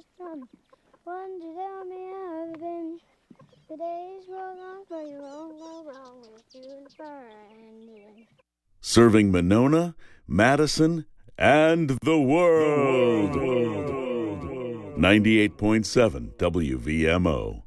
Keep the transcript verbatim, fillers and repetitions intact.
just one. One to tell me how I've been. The days roll on, but you won't go wrong with Juniper and Lynn. Serving Monona, Madison, and the world. ninety-eight point seven W V M O.